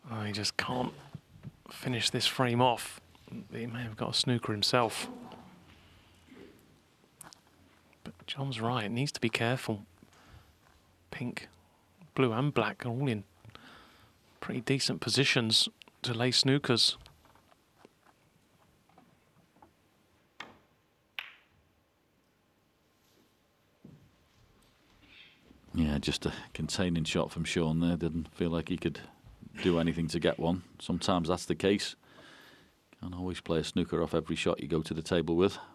Oh, he just can't finish this frame off. He may have got a snooker himself. But John's right, needs to be careful. Pink, blue and black are all in pretty decent positions to lay snookers. Yeah, just a containing shot from Shaun there. Didn't feel like he could do anything to get one. Sometimes that's the case. Can't always play a snooker off every shot you go to the table with.